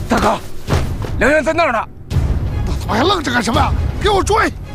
大哥，梁元在那儿呢。 那他妈还愣着干什么呀？给我追！